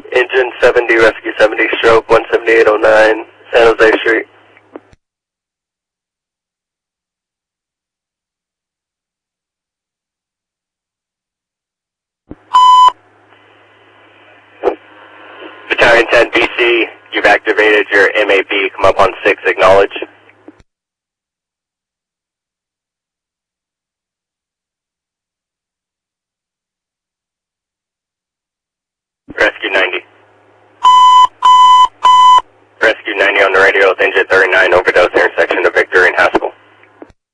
Engine 70, Rescue 70, stroke 17809, San Jose Street. Battalion 10 BC, you've activated your MAB, come up on 6, acknowledge. Rescue 90. Rescue 90 on the radio with engine 39, overdose intersection of Victor.